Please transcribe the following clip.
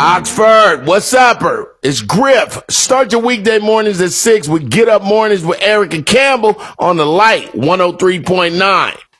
Oxford, what's up? It's Griff. Start your weekday mornings at 6 with Get Up Mornings with Erica Campbell on the Light 103.9.